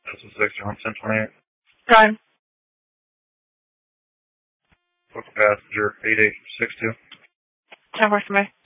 This is Victor on 1028. Time. Book passenger 8862. 10 works for me.